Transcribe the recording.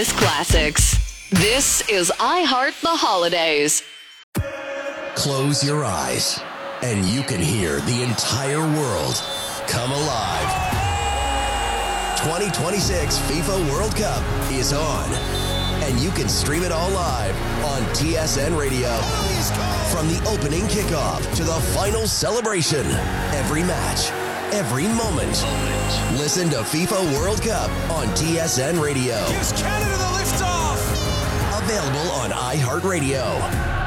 Classics. This is iHeart the Holidays. Close your eyes, and you can hear the entire world come alive. 2026 FIFA World Cup is on, and you can stream it all live on TSN Radio. From the opening kickoff to the final celebration, every match, every moment. Listen to FIFA World Cup on TSN Radio. Gives Canada the lift off. Available on iHeartRadio.